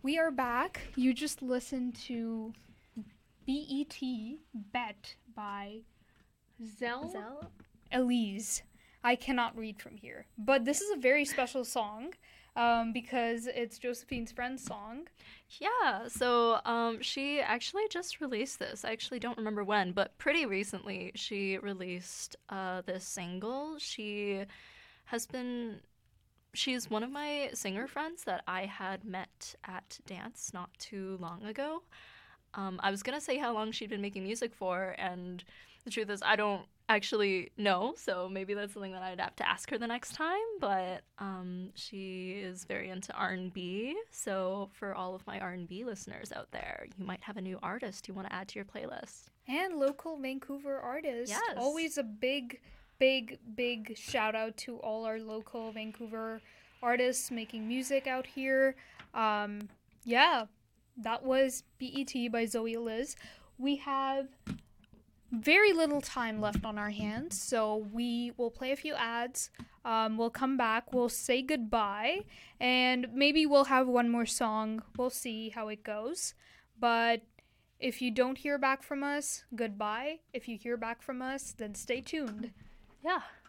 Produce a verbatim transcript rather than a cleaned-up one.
We are back. You just listened to B E T, Bet, by Zell, Zell? Elise. I cannot read from here. But this is a very special song um, because it's Josephine's friend's song. Yeah, so um, she actually just released this. I actually don't remember when, but pretty recently she released uh, this single. She has been she's one of my singer friends that I had met at dance not too long ago. Um, I was gonna say how long she'd been making music for, and the truth is, I don't actually know. So maybe that's something that I'd have to ask her the next time. But um, she is very into R and B. So for all of my R and B listeners out there, you might have a new artist you want to add to your playlist. And local Vancouver artists. Yes. Always a big, big, big shout out to all our local Vancouver artists making music out here. Um, yeah, that was B E T by Zoe Liz. We have very little time left on our hands, so we will play a few ads. Um, we'll come back, we'll say goodbye, and maybe we'll have one more song. We'll see how it goes. But if you don't hear back from us, goodbye. If you hear back from us, then stay tuned. Yeah.